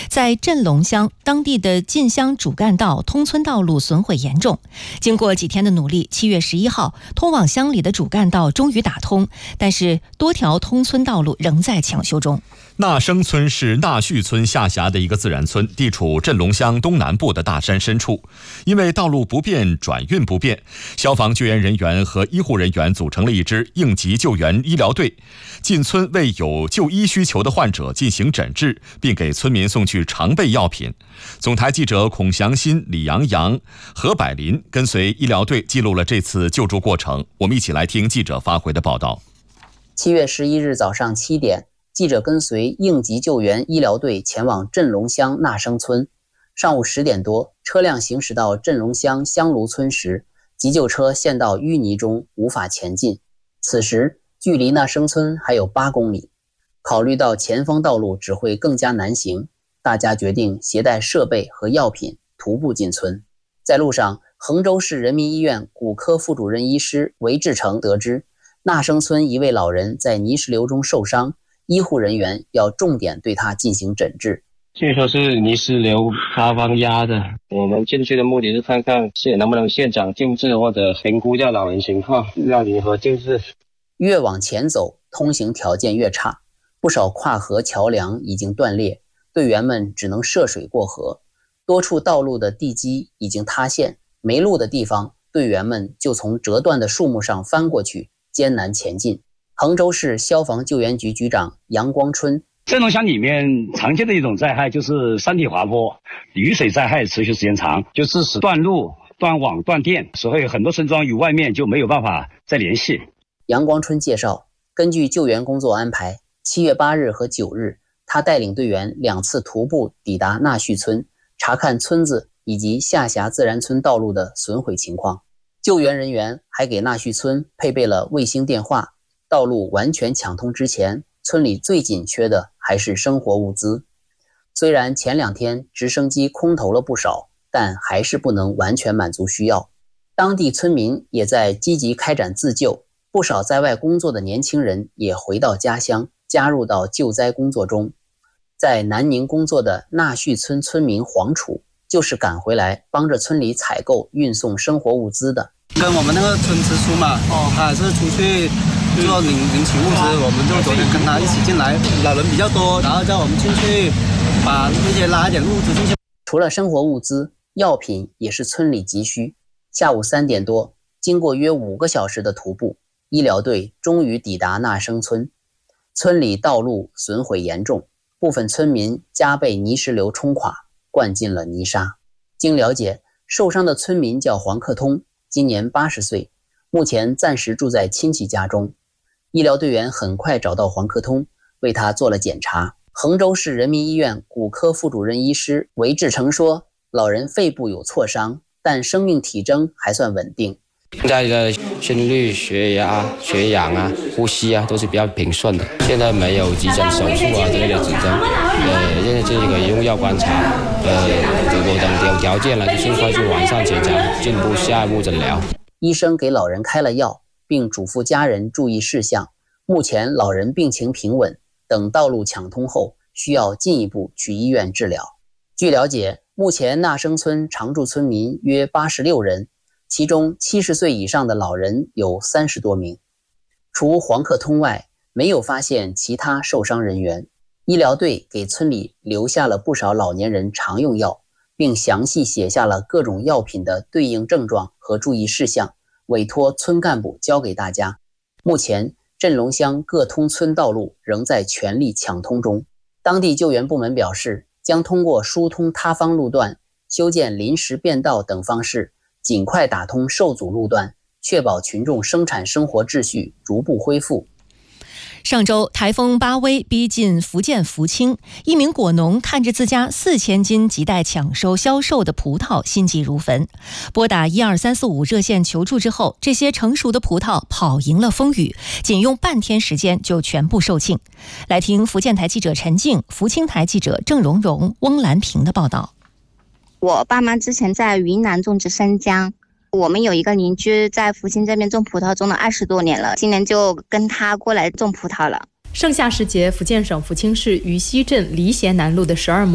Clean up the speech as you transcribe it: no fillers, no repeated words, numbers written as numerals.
在镇龙乡当地的进乡主干道、通村道路损毁严重。经过几天的努力，7月11号，通往乡里的主干道终于打通，但是多条通村道路仍在抢修中。 纳生村是纳旭村下辖的一个自然村，地处镇龙乡东南部的大山深处。因为道路不便、转运不便，消防救援人员和医护人员组成了一支应急救援医疗队，进村为有就医需求的患者进行诊治，并给村民送去常备药品。总台记者孔祥新、李阳阳、何百林跟随医疗队记录了这次救助过程。我们一起来听记者发回的报道。 7月11日早上7点，记者跟随应急救援医疗队前往镇龙乡纳生村。上午10点多，车辆行驶到镇龙乡香炉村时，急救车陷到淤泥中，无法前进。此时距离纳生村还有8公里。考虑到前方道路只会更加难行，大家决定携带设备和药品徒步进村。在路上，衡州市人民医院骨科副主任医师韦志成得知，纳生村一位老人在泥石流中受伤，医护人员要重点对他进行诊治。 据说是泥石流塌方压的，我们进去的目的是看看能不能现场救治或者评估一下老人情况，要如何救治。 越往前走，通行条件越差，不少跨河桥梁已经断裂，队员们只能涉水过河。多处道路的地基已经塌陷，没路的地方，队员们就从折断的树木上翻过去，艰难前进。衡州市消防救援局局长杨光春： 镇龙乡里面常见的一种灾害就是山体滑坡，雨水灾害持续时间长，就致使断路、断网、断电，所以很多村庄与外面就没有办法再联系。 杨光春介绍，根据救援工作安排，7月8日和9日，他带领队员2次徒步抵达纳旭村，查看村子以及下辖自然村道路的损毁情况。救援人员还给纳旭村配备了卫星电话。道路完全抢通之前，村里最紧缺的还是生活物资。虽然前2天直升机空投了不少，但还是不能完全满足需要。当地村民也在积极开展自救，不少在外工作的年轻人也回到家乡，加入到救灾工作中。在南宁工作的纳旭村村民黄楚，就是赶回来帮着村里采购运送生活物资的。 跟我们那个村支书嘛，他是出去做领取物资，我们就昨天跟他一起进来，老人比较多，然后叫我们进去把那些拉一点物资进去。 除了生活物资，药品也是村里急需。下午3点多，经过约5个小时的徒步，医疗队终于抵达纳生村。村里道路损毁严重，部分村民家被泥石流冲垮，灌进了泥沙。经了解，受伤的村民叫黄克通，今年80岁，目前暂时住在亲戚家中。医疗队员很快找到黄克通，为他做了检查。衡州市人民医院骨科副主任医师韦志成说，老人肺部有挫伤，但生命体征还算稳定。 现在的心率、血压、血氧啊、呼吸啊都是比较平顺的，现在没有急诊手术啊这类的指征。现在这个用药观察，我等有条件了就尽快去完善检查，进步下一步诊疗。 医生给老人开了药，并嘱咐家人注意事项。目前老人病情平稳，等道路抢通后，需要进一步去医院治疗。据了解，目前纳生村常住村民约86人，其中70岁以上的老人有30多名。除黄克通外，没有发现其他受伤人员。医疗队给村里留下了不少老年人常用药，并详细写下了各种药品的对应症状和注意事项，委托村干部交给大家。目前镇龙乡各通村道路仍在全力抢通中。当地救援部门表示，将通过疏通塌方路段、修建临时便道等方式，尽快打通受阻路段，确保群众生产生活秩序逐步恢复。 上周台风巴威逼近福建福清，一名果农看着自家4000斤亟待抢收销售的葡萄，心急如焚。拨打12345热线求助之后，这些成熟的葡萄跑赢了风雨，仅用半天时间就全部售罄。来听福建台记者陈静、福清台记者郑蓉蓉、翁兰平的报道。 我爸妈之前在云南种植生姜，我们有一个邻居在福清这边种葡萄种了20多年了，今年就跟他过来种葡萄了。 盛夏时节，福建省福清市渝西镇黎贤南路的12亩